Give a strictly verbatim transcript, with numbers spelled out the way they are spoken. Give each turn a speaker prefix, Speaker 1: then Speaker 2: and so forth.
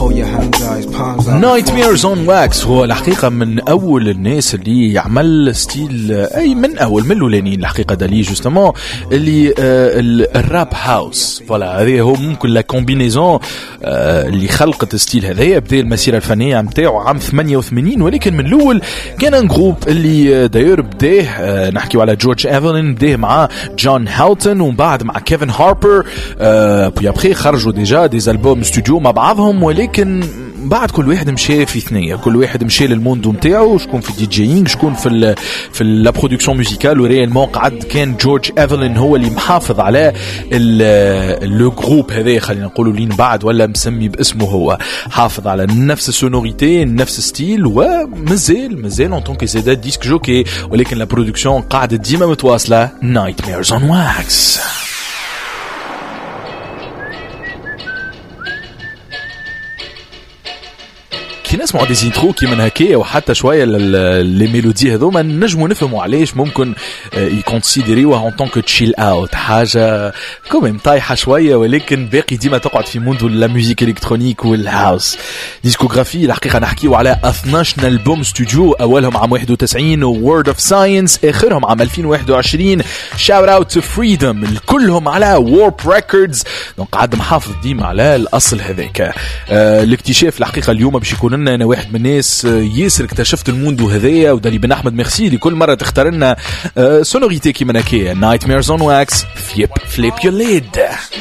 Speaker 1: Nightmares on Wax هو الحقيقة من أول الناس اللي يعمل ستيل أي من أول من الأولانيين الحقيقة دالي جوستمون اللي الراب هاوس فوالا هذه هو ممكن لا كومبينيزون اللي خلقت ستيل هذايا. بدأ المسيرة الفنية متاعو عام ثمانية وثمانين ولكن من الأول كان ان جروب اللي داير بداه نحكيو على جورج ايفلين بداه مع جون هاوتن ومن بعد مع كيفن هاربر بي ابخي خرجوا ديجا دي ألبوم ستوديو مع بعضهم ولكن بعد كل واحد مشى في ثنيه كل واحد مشى للموندو نتاعو شكون في الدي جيينغ شكون في ال في لا برودكسيون ميوزيكال وريالمون قعد كان جورج ايفلين هو اللي محافظ على لو جروب هذا خلينا نقولوا لين بعد ولا مسمي باسمه هو حافظ على نفس السونوريتي نفس ستيل ومازال مازال اون طونك زيدا ديسك جوكي ولكن لا برودكسيون قاعده ديما متواصله. Nightmares on Wax. كي نسمعوا دي زينترو كي من هكايا وحتى شويه لي ميلودي هذوما نجموا نفهموا علاش ممكن يكونسيديريوها اون طونك تشيل اوت حاجه كوميم طايحه شويه ولكن باقي ديما تقعد في موندو لا ميوزيك الكترونيك والهاوس. ديسكوغرافي الحقيقه نحكيو على اثناش البوم ستوديو اولهم عام واحد وتسعين وورد اوف ساينس اخرهم عام ألفين وواحد وعشرين شاوت اوت تو فريدم كلهم على وورب ريكوردز. دونك قاعد محافظ ديما على الاصل هذاك. آه الاكتشاف الحقيقه اليوم باش يكون انا واحد من الناس ياسر اكتشفت الموندو هذايا ودالي بن احمد ميرسي لكل مره تختار لنا سونوريتي كيما هكايا. Nightmares on Wax فليب فليب يور ليد.